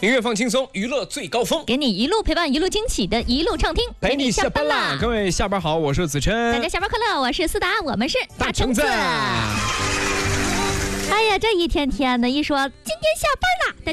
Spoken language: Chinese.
音乐放轻松，娱乐最高峰， 给你一路陪伴，一路惊喜的一路畅听， 陪你下班啦！各位下班好，我是子琛， 大家下班快乐，我是思达，我们是大橙子。 哎呀，这一天天的一说今天下班了，大